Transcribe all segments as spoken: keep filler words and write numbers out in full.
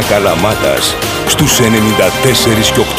Καλαμάτας στους ενενήντα τέσσερα και οκτώ.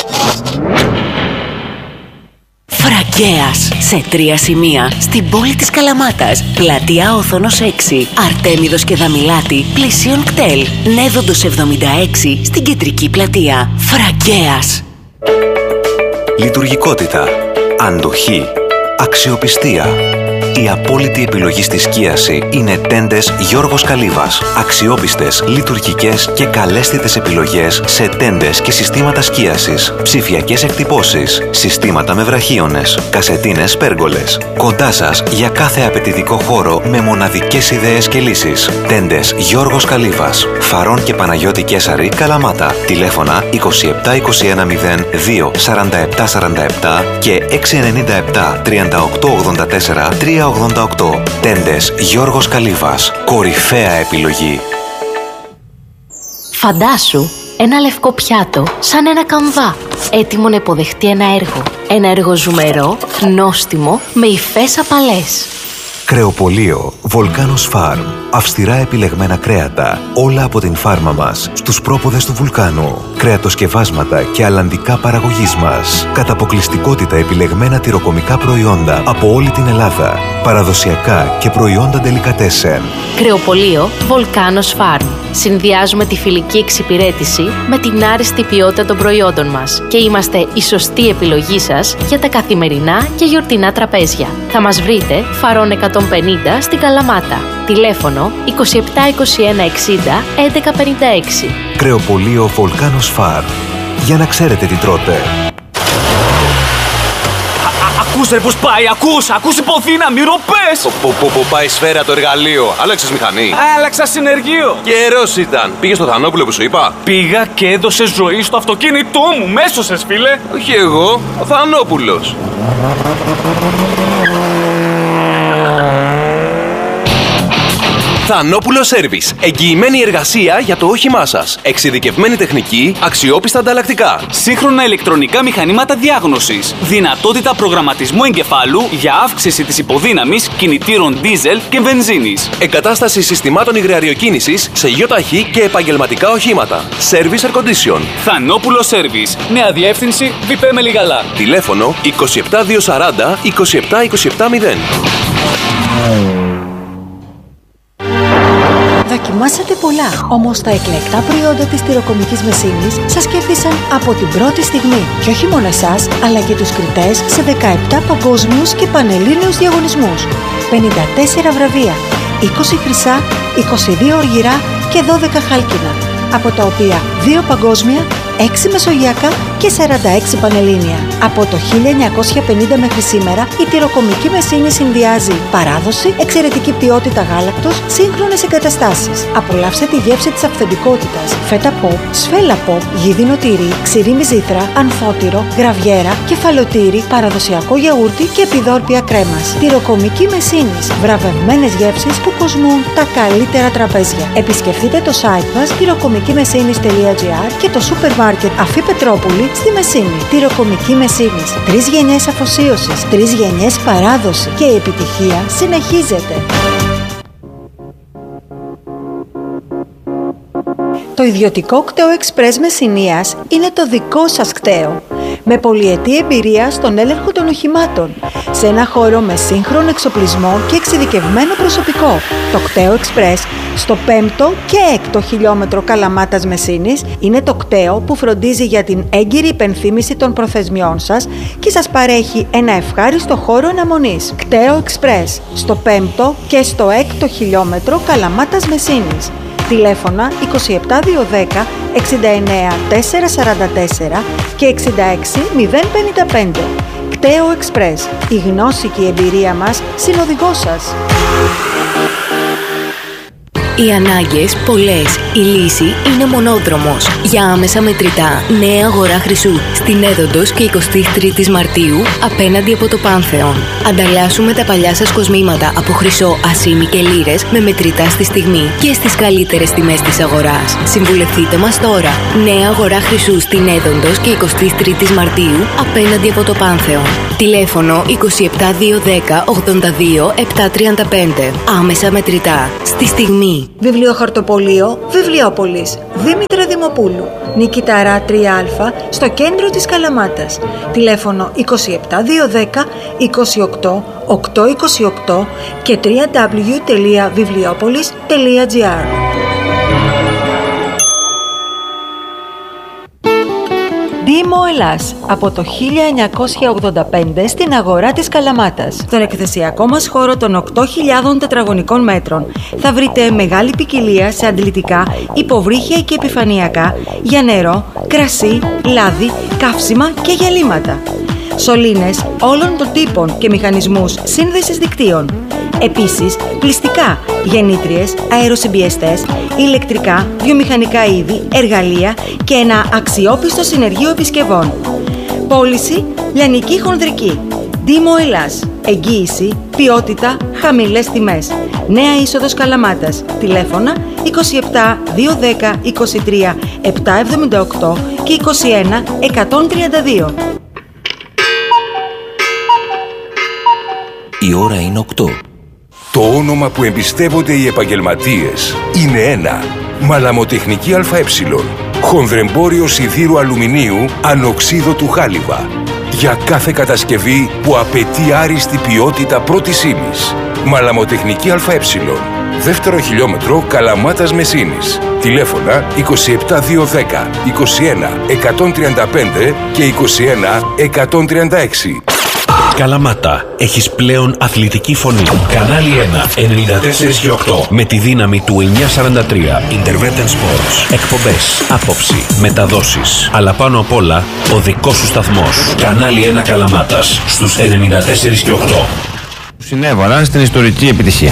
Φραγκέας, σε τρία σημεία στην πόλη της Καλαμάτας. Πλατεία Όθωνος έξι, Αρτέμιδος και Δαμιλάτη, πλησίον κτέλ. Νέδοντος εβδομήντα έξι στην κεντρική πλατεία. Φραγκέας. Λειτουργικότητα, αντοχή, αξιοπιστία. Η απόλυτη επιλογή στη σκίαση είναι τέντες Γιώργος Καλύβας. Αξιόπιστες, λειτουργικές και καλέσθητες επιλογές σε τέντες και συστήματα σκίασης. Ψηφιακές εκτυπώσεις, συστήματα με βραχίονες, κασετίνες πέργολες. Κοντά σας για κάθε απαιτητικό χώρο με μοναδικές ιδέες και λύσεις. Τέντες Γιώργος Καλύβας. Φαρών και Παναγιώτη Κέσαρη, Καλαμάτα. Τηλέφωνα είκοσι επτά είκοσι ένα μηδέν δύο σαράντα επτά σαράντα επτά και έξι εννιά επτά τριάντα οκτώ ογδόντα τέσσερα τριακόσια ογδόντα οκτώ. Τέντες Γιώργος Καλύβας. Κορυφαία επιλογή. Φαντάσου ένα λευκό πιάτο σαν ένα καμβά, έτοιμο να υποδεχτεί ένα έργο. Ένα έργο ζουμερό, νόστιμο, με υφές απαλές. Κρεοπωλείο Volcanos Farm. Αυστηρά επιλεγμένα κρέατα, όλα από την φάρμα μας, στους πρόποδες του βουλκάνου. Κρεατοσκευάσματα και αλλαντικά παραγωγής μας. Κατά αποκλειστικότητα επιλεγμένα τυροκομικά προϊόντα από όλη την Ελλάδα. Παραδοσιακά και προϊόντα ντελικατέσεν. Κρεοπωλείο Volcanos Farm. Συνδυάζουμε τη φιλική εξυπηρέτηση με την άριστη ποιότητα των προϊόντων μας και είμαστε η σωστή επιλογή σας για τα καθημερινά και γιορτινά τραπέζια. Θα μας βρείτε Φαρών εκατόν πενήντα στην Καλαμάτα. Τηλέφωνο είκοσι επτά είκοσι ένα εξήντα έντεκα πενήντα έξι. Κρεοπωλείο Volcanos Farm. Για να ξέρετε τι τρώτε. Ακούς ρε πως πάει, ακούς, ακούς υποθήνα, μη ροπές! Που πάει σφαίρα το εργαλείο, άλλαξες μηχανή. Άλλαξα συνεργείο. Καιρός ήταν, πήγες στο Θανόπουλο που σου είπα. Πήγα και έδωσε ζωή στο αυτοκίνητό μου, μέσωσες φίλε. Όχι εγώ, ο Θανόπουλος. Θανόπουλο Σέρβις. Εγγυημένη εργασία για το όχημά σας. Εξειδικευμένη τεχνική, αξιόπιστα ανταλλακτικά. Σύγχρονα ηλεκτρονικά μηχανήματα διάγνωσης. Δυνατότητα προγραμματισμού εγκεφάλου για αύξηση της υποδύναμης κινητήρων δίζελ και βενζίνης. Εγκατάσταση συστημάτων υγραεριοκίνησης σε γιοταχή και επαγγελματικά οχήματα. Service Air Condition. Θανόπουλο Σέρβις. Νέα διεύθυνση Βιπέ Μελιγαλά. Τηλέφωνο είκοσι επτά διακόσια σαράντα είκοσι επτά είκοσι επτά μηδέν. Δοκιμάσατε πολλά, όμως τα εκλεκτά προϊόντα της τυροκομικής μεσίνης σας κέρδισαν από την πρώτη στιγμή. Και όχι μόνο εσάς, αλλά και τους κριτές σε δεκαεπτά παγκόσμιους και πανελλήνιους διαγωνισμούς. πενήντα τέσσερα βραβεία, είκοσι χρυσά, είκοσι δύο οργυρά και δώδεκα χάλκινα, από τα οποία δύο παγκόσμια, έξι μεσογειακά και σαράντα έξι πανελλήνια. Από το χίλια εννιακόσια πενήντα μέχρι σήμερα, η τυροκομική μεσίνη συνδυάζει παράδοση, εξαιρετική ποιότητα γάλακτος, σύγχρονες εγκαταστάσεις. Απολαύστε τη γεύση της αυθεντικότητας. Φέτα ποπ, σφέλα ποπ, γίδινο τυρί, ξηρή μυζήθρα, ανθότυρο, γραβιέρα, κεφαλοτήρι, παραδοσιακό γιαούρτι και επιδόρπια κρέμας. Τυροκομική μεσίνης. Βραβευμένες γεύσεις που κοσμούν τα καλύτερα τραπέζια. Επισκεφτείτε το site μας τυροκομικημεσίνης τελεία τζι άρ και το σούπερ μάρκετ Αφή Πετρόπουλη στη Μεσίνη. Τυροκομική Μεσίνης. Τρεις γενιές αφοσίωσης, τρεις γενιές παράδοση και η επιτυχία συνεχίζεται. Το ιδιωτικό κτέο Express Μεσσηνίας είναι το δικό σας κτέο. Με πολυετή εμπειρία στον έλεγχο των οχημάτων, σε ένα χώρο με σύγχρονο εξοπλισμό και εξειδικευμένο προσωπικό. Το κτέο Express στο πέμπτο και έκτο χιλιόμετρο Καλαμάτας Μεσσήνης είναι το κτέο που φροντίζει για την έγκυρη υπενθύμηση των προθεσμιών σας και σας παρέχει ένα ευχάριστο χώρο αναμονής. Κτέο Express στο πέμπτο και στο έκτο χιλιόμετρο Καλαμάτας Μεσσήνης. Τηλέφωνα είκοσι επτά διακόσια δέκα εξήντα εννέα τετρακόσια σαράντα τέσσερα και εξήντα έξι μηδέν πενήντα πέντε. Κτέο Express. Η γνώση και η εμπειρία μας συνοδηγός σας. Οι ανάγκες πολλές. Η λύση είναι μονόδρομος. Για άμεσα μετρητά, νέα αγορά Χρυσού. Στην Έδοντος και εικοστή τρίτη Μαρτίου, απέναντι από το Πάνθεον. Ανταλλάσσουμε τα παλιά σας κοσμήματα από χρυσό, ασήμι και λίρες με μετρητά στη στιγμή και στις καλύτερες τιμές της αγοράς. Συμβουλευτείτε μας τώρα. Νέα αγορά Χρυσού στην Έδοντος και εικοστή τρίτη Μαρτίου, απέναντι από το Πάνθεον. Τηλέφωνο είκοσι επτά διακόσια δέκα ογδόντα δύο επτακόσια τριάντα πέντε. Άμεσα μετρητά. Στη στιγμή. Βιβλιοχαρτοπωλείο Βιβλιόπολης Δήμητρα Δημοπούλου, Νικηταρά τρία Α, στο κέντρο της Καλαμάτας. Τηλέφωνο είκοσι επτά διακόσια δέκα είκοσι οκτώ οκτακόσια είκοσι οκτώ και double-u double-u double-u τελεία βιβλιόπολης τελεία τζι άρ. Δήμο Ελλάς, από το χίλια εννιακόσια ογδόντα πέντε στην αγορά της Καλαμάτας. Στον εκθεσιακό μας χώρο των οκτώ χιλιάδων τετραγωνικών μέτρων θα βρείτε μεγάλη ποικιλία σε αντλητικά, υποβρύχια και επιφανειακά για νερό, κρασί, λάδι, καύσιμα και γυαλίματα. Σωλήνες όλων των τύπων και μηχανισμούς σύνδεσης δικτύων. Επίσης, πλυστικά, γεννήτριες, αεροσυμπιεστές, ηλεκτρικά, βιομηχανικά είδη, εργαλεία και ένα αξιόπιστο συνεργείο επισκευών. Πώληση λιανική χονδρική. Δήμο Ελλάς. Εγγύηση, ποιότητα, χαμηλές τιμές. Νέα είσοδος Καλαμάτας. Τηλέφωνα είκοσι επτά διακόσια δέκα είκοσι τρία επτακόσια εβδομήντα οκτώ και είκοσι ένα εκατόν τριάντα δύο. Η ώρα είναι οκτώ. Το όνομα που εμπιστεύονται οι επαγγελματίες είναι ένα. Μαλαμοτεχνική ΑΕ. Χονδρεμπόριο σιδήρου αλουμινίου ανοξίδωτου χάλιβα. Για κάθε κατασκευή που απαιτεί άριστη ποιότητα πρώτης ύλης. Μαλαμοτεχνική ΑΕ. Δεύτερο χιλιόμετρο Καλαμάτας Μεσίνης. Τηλέφωνα είκοσι επτά διακόσια δέκα είκοσι ένα εκατόν τριάντα πέντε και είκοσι ένα εκατόν τριάντα έξι. Καλαμάτα, έχεις πλέον αθλητική φωνή. Κανάλι ένα, ενενήντα τέσσερα και οκτώ. Με τη δύναμη του εννιακόσια σαράντα τρία. Intervention Sports. Εκπομπές, άποψη, μεταδόσεις. Αλλά πάνω απ' όλα, ο δικός σου σταθμός. Κανάλι ένα Καλαμάτας, στους ενενήντα τέσσερα και οκτώ. Συνέβαλαν στην ιστορική επιτυχία.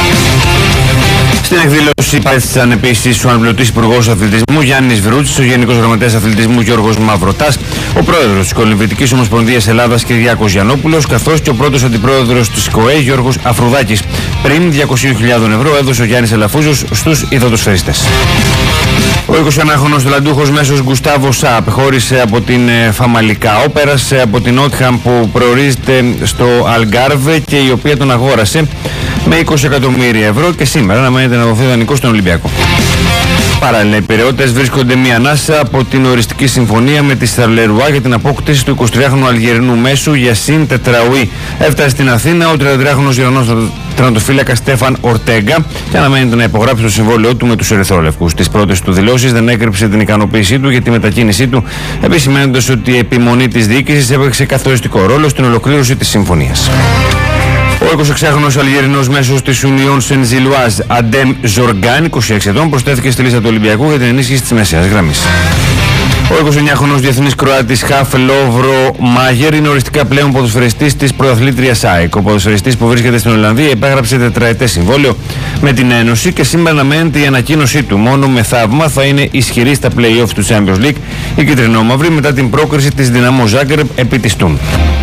Στην εκδήλωση παρέστησαν επίσης ο αναπληρωτής Υπουργός Αθλητισμού Γιάννης Βρούτσης, ο Γενικός Γραμματέας Αθλητισμού Γιώργος Μαυροτάς, ο Πρόεδρος της Κολυμβητικής Ομοσπονδίας Ελλάδας Κυριάκος Γιαννόπουλος, καθώς και ο πρώτος Αντιπρόεδρος της ΚΟΕ Γιώργος Αφρουδάκης. Πριν διακόσιες χιλιάδες ευρώ έδωσε ο Γιάννης Αλαφούζος στους ιδωτοσφαιριστές. Ο εικοσιενάχρονος ταλαντούχος μέσος Γκουστάβο Σαπ χώρισε από την Φαμαλικά, πέρασε από την Ότχαμ που προορίζεται στο Αλγκάρβε και η οποία τον αγόρασε με είκοσι εκατομμύρια ευρώ και σήμερα αναμένεται να δοθεί δανεικό στον Ολυμπιακό. Παράλληλα, οι Πειραιώτες βρίσκονται μία ανάσα από την οριστική συμφωνία με τη Σαρλερουά για την απόκτηση του εικοσιτριάχρονου Αλγερινού μέσου Γιασίν Τετραουί. Έφτασε στην Αθήνα ο τριαντατριάχρονος Ιρανός τερματοφύλακας Στέφαν Ορτέγκα και αναμένεται να υπογράψει το συμβόλαιό του με τους Ερυθρόλευκους. Στις πρώτες του δηλώσεις δεν έκρυψε την ικανοποίησή του για τη μετακίνησή του, επισημαίνοντας ότι η επιμονή της διοίκησης έπαιξε καθοριστικό ρόλο στην ολοκλήρωση της συμφωνίας. Ο εικοσιεξάχρονος Αλγερινός μέσος της Union Saint-Gilloise Αντέμ Ζοργκάν, είκοσι έξι ετών, προσθέθηκε στη λίστα του Ολυμπιακού για την ενίσχυση της μεσαίας γραμμής. Ο εικοσιεννιάχρονος διεθνής Κροάτης Χαφ Λόβρο Μάγερ είναι οριστικά πλέον ποδοσφαιριστής της πρωταθλήτριας ΑΕΚ. Ο ποδοσφαιριστής που βρίσκεται στην Ολλανδία υπέγραψε τετραετές συμβόλαιο με την Ένωση και σήμερα αναμένεται η ανακοίνωσή του. Μόνο με θαύμα θα είναι ισχυρή στα play-off του Champions League η κυτρινόμαυρη μετά την πρόκριση της Δυναμό Ζάγκρεπ επί της Τούν.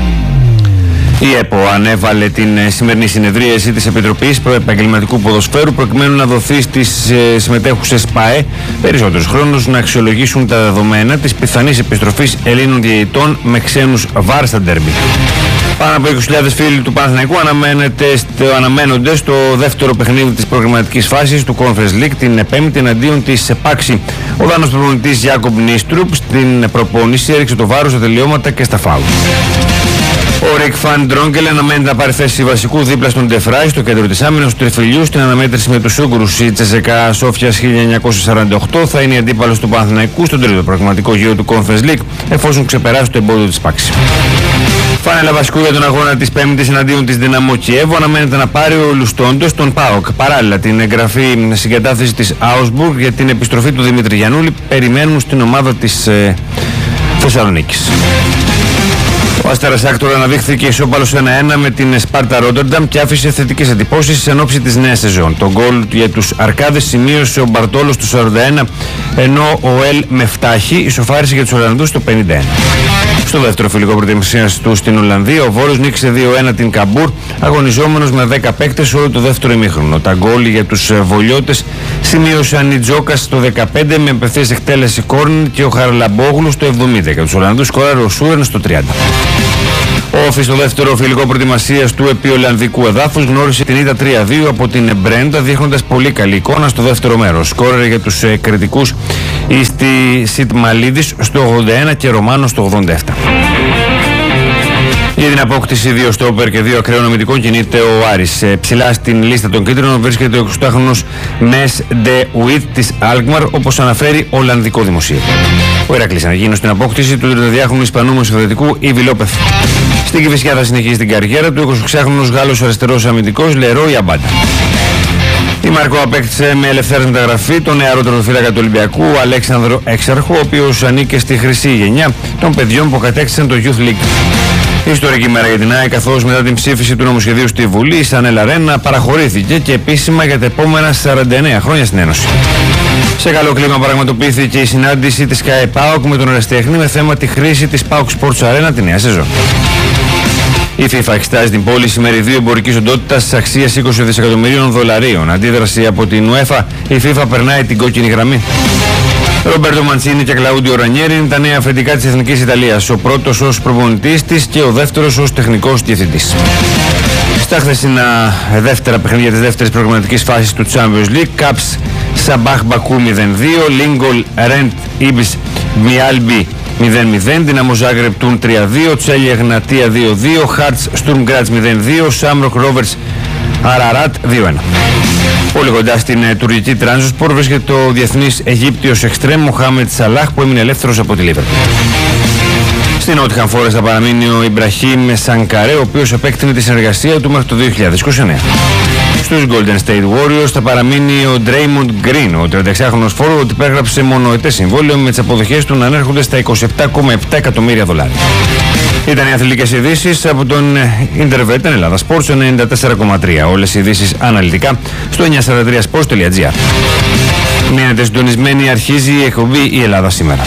Η ΕΠΟ ανέβαλε την σημερινή συνεδρίαση της Επιτροπής Προεπαγγελματικού Ποδοσφαίρου προκειμένου να δοθεί στις συμμετέχουσες ΠΑΕ περισσότερος χρόνος να αξιολογήσουν τα δεδομένα της πιθανής επιστροφής Ελλήνων διαιτητών με ξένους βαρ στα ντέρμπι. Πάνω από είκοσι χιλιάδες φίλοι του Παναθηναϊκού αναμένονται στο δεύτερο παιχνίδι της προγραμματικής φάσης του Conference League την Πέμπτη εναντίον της ΕΠΑΞΗ. Ο Δάνος προπονητής Γιάκομπ Νίστρουπ στην προπόνηση έριξε το βάρος στα τελειώματα και στα φάουλ. Ο Ρικ Φαν Ντρόγκελ αναμένεται να πάρει θέση βασικού δίπλα στον Ντεφράι στο κέντρο της άμυνας του Τριφυλιού στην αναμέτρηση με τους Ούγκρους. Η Τσεσεκά Σόφιας χίλια εννιακόσια σαράντα οκτώ θα είναι η αντίπαλος του Παναθηναϊκού στον τρίτο πραγματικό γύρο του Conference League εφόσον ξεπεράσει το εμπόδιο της ΠΑΞΗ. Φάνελα βασικού για τον αγώνα της Πέμπτης εναντίον της Δυναμό Κιέβου αναμένεται να πάρει ο Λουστόντος τον ΠΑΟΚ. Παράλληλα, την εγγραφή συγκατάθεση της Άουσμπουργκ για την επιστροφή του Δημήτρη Γιαννούλη περιμένουν στην ομάδα της ε, Θεσσαλονίκης. Ο Αστέρας Άκτορα αναδείχθηκε ισόπαλος ένα ένα με την Σπάρτα Ρότερνταμ και άφησε θετικές εντυπώσεις εν ώψη της νέας σεζόν. Το γκολ για τους Αρκάδες σημείωσε ο Μπαρτόλος του σαράντα ένα, ενώ ο Ελ Μεφτάχη ισοφάρισε για τους Ολλανδούς στο πενήντα ένα. Στο δεύτερο φιλικό προετοιμασίας του στην Ολλανδία, ο Βόρος νίκησε δύο ένα την Καμπούρ, αγωνιζόμενος με δέκα παίκτες όλο το δεύτερο ημίχρονο. Τα γκολ για τους Βολιώτες σημείωσε ο Ανιτζόκας στο δεκαπέντε με απευθείας εκτέλεση κόρνερ και ο Χαραλαμπόγλου στο εβδομήντα. Για τους Ολλανδούς σκόραρε ο Σούρεν στο τριάντα. Ο Όφη στο δεύτερο φιλικό προετοιμασίας του επί Ολλανδικού εδάφους γνώρισε την ήττα τρία δύο από την Μπρέντα, δείχνοντας πολύ καλή εικόνα στο δεύτερο μέρος. Σκόρερ για τους ε, κριτικούς στη Σιτμαλίδης στο ογδόντα ένα και Ρωμάνο στο ογδόντα επτά. Για την απόκτηση δύο στόπερ και δύο ακραίων αμυντικών κινείται ο Άρης. Ε, ψηλά στην λίστα των κίτρινων βρίσκεται ο εικοσιτάχρονος Μες Ντε Ουίτ της Αλκμαρ, όπως αναφέρει Ολλανδικό δημοσίευμα. Ο Ηρακλής αναγίνωσε στην απόκτηση του τριανταδιάχρονου Ισπανού μεσοθετικού Ιβι Λόπεθ. Στην Κηφισιά θα συνεχίσει την καριέρα του εικοσιεξάχρονος Γάλλος αριστερός αμυντικός Λερόι Αμπάντα. Η Μάρκο απέκτησε με ελευθέρως μεταγραφή τον νεαρό τερματοφύλακα του Ολυμπιακού Αλέξανδρο Έξαρχο, ο οποίος ανήκε στη χρυσή γενιά των παιδιών που κατέκτησαν το Youth League. Ιστορική μέρα για την ΑΕΚ, καθώς μετά την ψήφιση του νομοσχεδίου στη Βουλή, η Σανέλ Αρένα παραχωρήθηκε και επίσημα για τα επόμενα σαράντα εννέα χρόνια στην Ένωση. Σε καλό κλίμα πραγματοποιήθηκε η συνάντηση της ΚΑΕ ΠΑΟΚ με τον ερασιτέχνη με θέμα τη χρήση της ΠΑΟΚ Sports Arena τη νέα σεζόν. Η FIFA εξετάζει την πώληση μεριδίου εμπορικής οντότητας αξίας είκοσι δισεκατομμυρίων δολαρίων. Αντίδραση από την UEFA, η FIFA περνάει την κόκκινη γραμμή. Ρομπέρτο Μαντσίνι και Κλαούντιο Ρανιέρι είναι τα νέα αφεντικά της Εθνικής Ιταλίας. Ο πρώτος ως προπονητής της και ο δεύτερος ως τεχνικός διευθυντής. Στα χθεσινά δεύτερα παιχνίδια της δεύτερης προγραμματικής φάσης του Champions League, Caps Σαμπάχ Μπακού μηδέν δύο, Λίγκολ Ρεντ Ήμπις Μιάλμπι μηδέν μηδέν, Δυναμό Ζάγκρεπ Τούν τρία δύο, Τσέλια Γνατία δύο δύο, Χάρτς Στουρμ Γκράτς μηδέν δύο, Σάμροκ Ρόβερς Αραράτ δύο ένα. Πολύ κοντά στην ε, τουρκική Τράνζοσπορ βρίσκεται ο διεθνής Αιγύπτιος εξτρέμ Μοχάμετ Σαλάχ, που έμεινε ελεύθερος από τη Λίβερπουλ. Στην Νότιχαμ Φόρεστ θα παραμείνει ο Ιμπραχήμ Σανκαρέ, ο οποίος επέκτηνε τη συνεργασία του μέχρι το δύο χιλιάδες είκοσι εννέα. Στους Golden State Warriors θα παραμείνει ο Draymond Green, ο τριανταεξάχρονος forward υπέγραψε μονοετές συμβόλαιο με τις αποδοχές του να ανέρχονται στα είκοσι επτά κόμμα επτά εκατομμύρια δολάρια. Ήταν οι αθλητικές ειδήσεις από τον Intervet Ελλάδα Sports ενενήντα τέσσερα κόμμα τρία. Όλες οι ειδήσεις αναλυτικά στο εννιακόσια σαράντα τρία sports τελεία gr. Μείνετε συντονισμένοι, αρχίζει η εκπομπή Η Ελλάδα Σήμερα.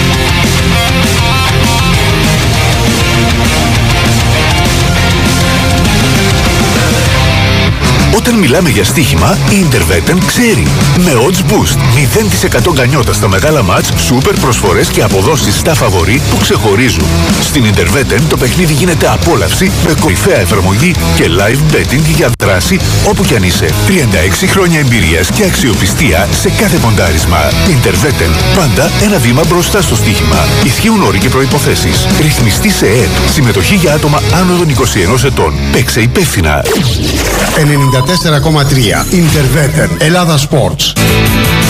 Όταν μιλάμε για στοίχημα, η Interveten ξέρει. Με odds boost, μηδέν τοις εκατό γκανιότα στα μεγάλα μάτς, σούπερ προσφορές και αποδόσεις στα φαβορί που ξεχωρίζουν. Στην Interveten το παιχνίδι γίνεται απόλαυση με κορυφαία εφαρμογή και live betting για δράση όπου κι αν είσαι. τριάντα έξι χρόνια εμπειρίας και αξιοπιστία σε κάθε ποντάρισμα. Interveten, πάντα ένα βήμα μπροστά στο στοίχημα. Ισχύουν όροι και προϋποθέσεις. Ρυθμιστή σε ΕΕΠ. Συμμετοχή για άτομα άνω των είκοσι ενός ετών. Παίξε υπεύθυνα. ενενήντα τέσσερα κόμμα τρία Interveten Ελλάδα Sports.